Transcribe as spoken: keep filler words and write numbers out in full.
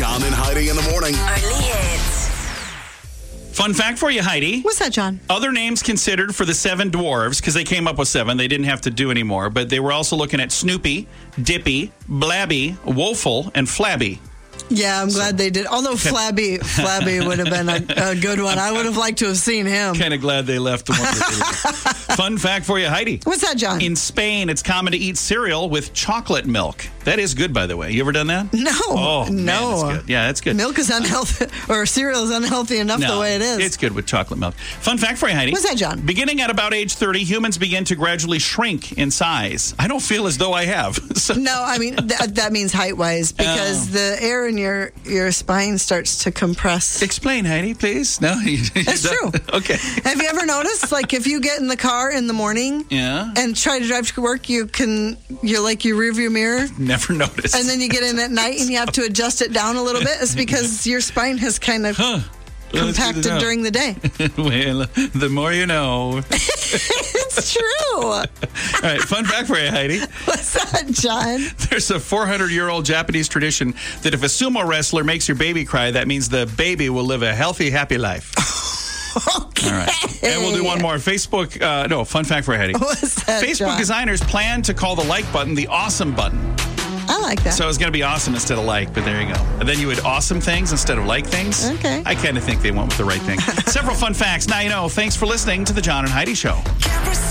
John and Heidi in the morning. Only hits. Fun fact for you, Heidi. What's that, John? Other names considered for the seven dwarves, because they came up with seven. They didn't have to do any more, but they were also looking at Snoopy, Dippy, Blabby, Woeful, and Flabby. Yeah, I'm glad they did. Although Flabby, Flabby would have been a, a good one. I would have liked to have seen him. Kind of glad they left the one that they did. Fun fact for you, Heidi. What's that, John? In Spain, it's common to eat cereal with chocolate milk. That is good, by the way. You ever done that? No. Oh, no. man, that's good. Yeah, that's good. Milk is unhealthy, or cereal is unhealthy enough No, the way it is. It's good with chocolate milk. Fun fact for you, Heidi. What's that, John? Beginning at about age thirty, humans begin to gradually shrink in size. I don't feel as though I have. So, No, I mean, th- that means height-wise, because Oh. the air in your, your spine starts to compress. explain, Heidi, please. No, you, you That's don't- true. Okay. Have you ever noticed, like, if you get in the car in the morning Yeah. and try to drive to work, you can, you're like your rearview mirror, Never noticed. and then you get in at night and you have to adjust it down a little bit? It's because your spine has kind of Huh. Well, that's good to compacted know. during the day. Well, the more you know. It's true. All right, fun fact for you, Heidi. What's that, John? There's a four hundred year old Japanese tradition that if a sumo wrestler makes your baby cry, that means the baby will live a healthy, happy life. Okay. All right. And we'll do one more. Facebook, uh, no, fun fact for you, Heidi. What's that, Facebook John? designers plan to call the like button the awesome button. I like that. So it's going to be awesome instead of like, but there you go. And then you would awesome things instead of like things. Okay. I kind of think they went with the right thing. Several fun facts. Now you know. Thanks for listening to the John and Heidi Show. Campus